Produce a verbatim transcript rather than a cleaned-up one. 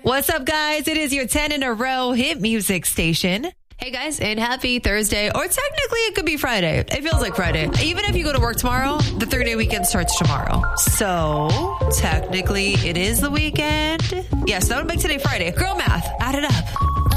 What's up, guys? It is your ten in a row hit music station. Hey, guys, and happy Thursday. Or technically, it could be Friday. It feels like Friday. Even if you go to work tomorrow, the three-day weekend starts tomorrow. So, technically, it is the weekend. Yes, that would make today Friday. Girl math. Add it up.